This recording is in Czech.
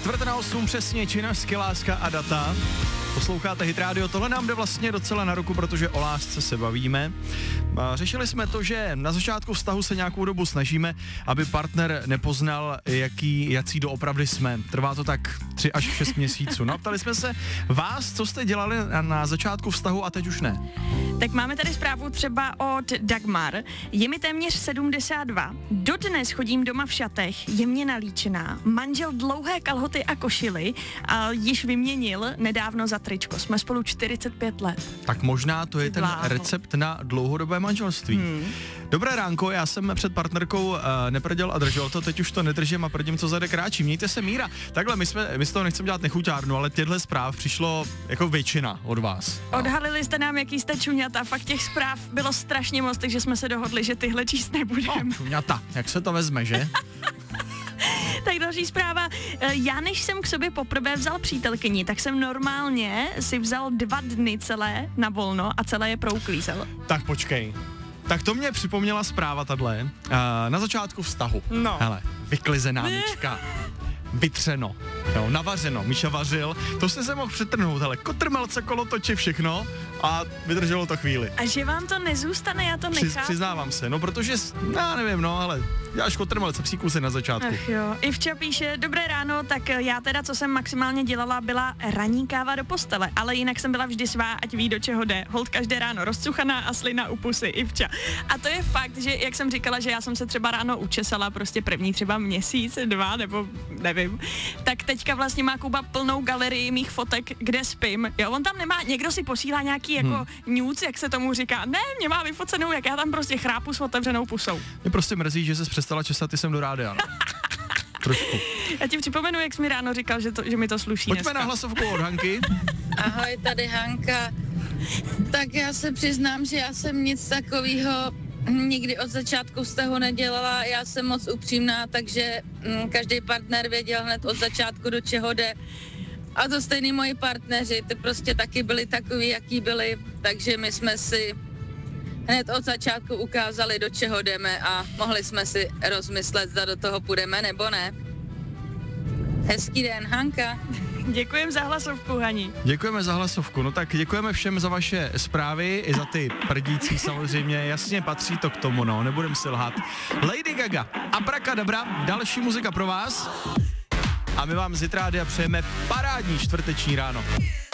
7:45 přesně, Činařsky, Láska a data. Posloucháte Hit Radio, tohle nám jde vlastně docela na ruku, protože o lásce se bavíme. Řešili jsme to, že na začátku vztahu se nějakou dobu snažíme, aby partner nepoznal, jací doopravdy jsme. Trvá to tak 3 až 6 měsíců. No, ptali jsme se vás, co jste dělali na začátku vztahu a teď už ne. Tak máme tady zprávu třeba od Dagmar. Je mi téměř 72. Dodnes chodím doma v šatech, je mě nalíčená. Manžel dlouhé kalhoty a košily a již vyměnil nedávno za tričko. Jsme spolu 45 let. Tak možná to je ten recept na dlouhodobé manželství. Dobré ránko, já jsem před partnerkou neprděl a držel to, teď už to nedržím a prdím, co zade kráčí. Mějte se, Míra. Takhle, my z toho nechceme dělat nechuťárnu, ale těchto zpráv přišlo jako většina od vás. No. Odhalili jste nám, jaký jste čuňata, fakt těch zpráv bylo strašně moc, takže jsme se dohodli, že tyhle číst nebudeme. No, čuňata, jak se to vezme, že? Tak další zpráva. Já než jsem k sobě poprvé vzal přítelkyni, tak jsem normálně si vzal 2 dny celé na volno a celé je prouklízel. Tak počkej. Tak to mě připomněla zpráva tahle. Na začátku vztahu. No. Hele, vyklizená myčka. Vytřeno, jo, navařeno, Míša vařil, to jste se mohl přetrhnout, hele, kotrmelce, kolotoči, všechno a vydrželo to chvíli. A že vám to nezůstane, já to nechápu. Přiznávám se, no protože, já nevím, no, ale děláš kotrmelce, příkusy na začátku. Ach jo, Ivča píše, dobré ráno, tak já teda, co jsem maximálně dělala, byla ranní káva do postele, ale jinak jsem byla vždy svá, ať ví, do čeho jde. Holt každé ráno rozcuchaná a slina u pusy, Ivča. A to je fakt, že jak jsem říkala, že já jsem se třeba ráno učesala prostě první třeba měsíc, 2 nebo nevím, tak teďka vlastně má Kuba plnou galerii mých fotek, kde spím. Jo, on tam nemá, někdo si posílá nějaký jako nudes, jak se tomu říká. Ne, mě má vyfocenou, jak já tam prostě chrápu s otevřenou pusou. Mě prostě mrzí, že jsi přestala česat, ty jsem do rádia. No. Trošku. Já ti připomenu, jak jsi mi ráno říkal, že mi to sluší. Pojďme dneska na hlasovku od Hanky. Ahoj, tady Hanka. Tak já se přiznám, že já jsem nic takového nikdy od začátku vztahu nedělala. Já jsem moc upřímná, takže každý partner věděl hned od začátku, do čeho jde. A to stejný moji partneři, ty prostě taky byli takový, jaký byli, takže my jsme si hned od začátku ukázali, do čeho jdeme a mohli jsme si rozmyslet, zda do toho půjdeme nebo ne. Hezký den, Hanka. Děkujeme za hlasovku, Hani. Děkujeme za hlasovku, no tak děkujeme všem za vaše zprávy, i za ty prdící samozřejmě, jasně patří to k tomu, no, nebudem si lhát. Lady Gaga, Abracadabra, další muzika pro vás a my vám z Hit Rádia přejeme parádní čtvrteční ráno.